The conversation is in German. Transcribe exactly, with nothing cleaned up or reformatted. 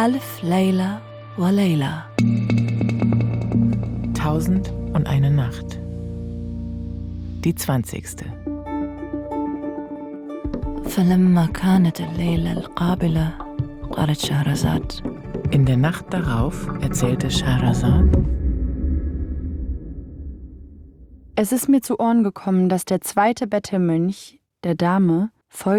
ألف ليلة وليلة. Tausend und eine Nacht. Die zwanzigste. فلما كانت الليلة القابلة قالت شهرزاد. In der Nacht darauf erzählte Scheherazade: Es ist mir zu Ohren gekommen, dass der zweite Bettelmönch der Dame folgende